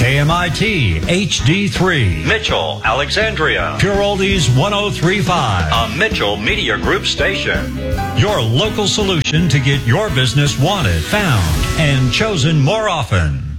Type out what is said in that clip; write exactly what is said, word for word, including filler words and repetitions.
K M I T H D three, Mitchell, Alexandria. Pure Oldies one oh three point five, a Mitchell Media Group station. Your local solution to get your business wanted, found, and chosen more often.